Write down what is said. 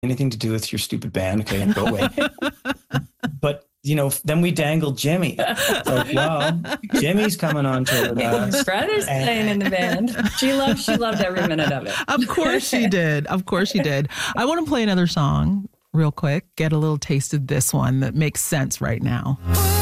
anything to do with your stupid band. Okay, and go away. But, then we dangled Jimmy. It's like, well, Jimmy's coming on tour with us. Brother's playing in the band. She loved every minute of it. Of course she did. Of course she did. I want to play another song real quick. Get a little taste of this one that makes sense right now.